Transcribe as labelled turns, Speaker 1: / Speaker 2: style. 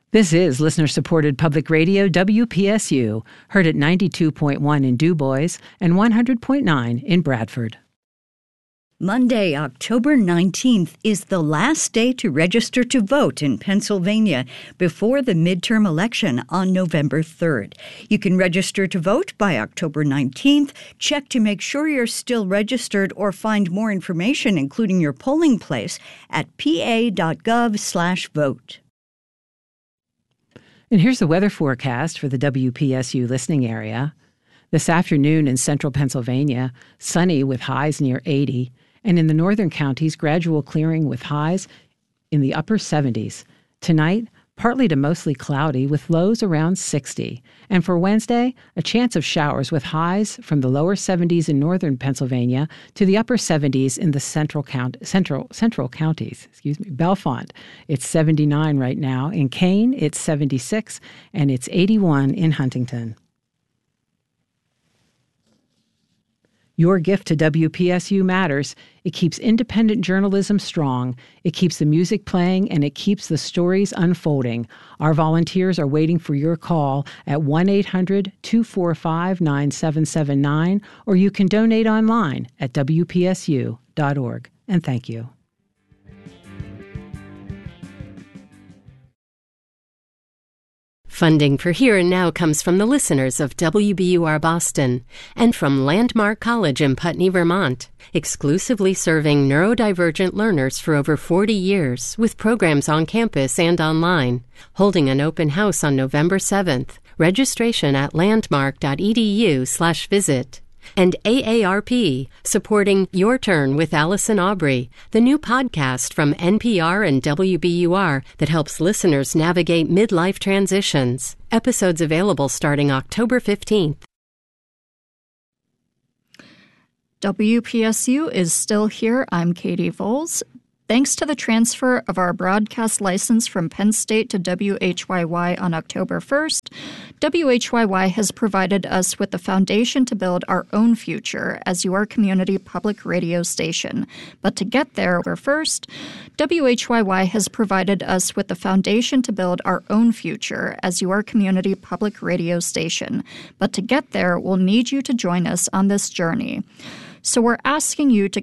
Speaker 1: This is listener-supported public radio WPSU, heard at 92.1 in DuBois and 100.9 in Bradford.
Speaker 2: Monday, October 19th is the last day to register to vote in Pennsylvania before the midterm election on November 3rd. You can register to vote by October 19th, check to make sure you're still registered, or find more information, including your polling place, at pa.gov/vote.
Speaker 1: And here's the weather forecast for the WPSU listening area. This afternoon in central Pennsylvania, sunny with highs near 80, and in the northern counties, gradual clearing with highs in the upper 70s. Tonight, partly to mostly cloudy with lows around 60. And for Wednesday, a chance of showers with highs from the lower 70s in northern Pennsylvania to the upper 70s in the central counties. Bellefonte, it's 79 right now. In Kane, it's 76, and it's 81 in Huntington. Your gift to WPSU matters. It keeps independent journalism strong. It keeps the music playing, and it keeps the stories unfolding. Our volunteers are waiting for your call at 1-800-245-9779, or you can donate online at WPSU.org. And thank you.
Speaker 3: Funding for Here and Now comes from the listeners of WBUR Boston and from Landmark College in Putney, Vermont, exclusively serving neurodivergent learners for over 40 years with programs on campus and online, holding an open house on November 7th. Registration at landmark.edu/visit. And AARP, supporting Your Turn with Allison Aubrey, the new podcast from NPR and WBUR that helps listeners navigate midlife transitions. Episodes available starting October 15th.
Speaker 4: WPSU is still here. I'm Katie Voles. Thanks to the transfer of our broadcast license from Penn State to WHYY on October 1st, WHYY has provided us with the foundation to build our own future as your community public radio station. But to get there, first, WHYY has provided us with the foundation to build our own future as your community public radio station. But to get there, we'll need you to join us on this journey. So we're asking you to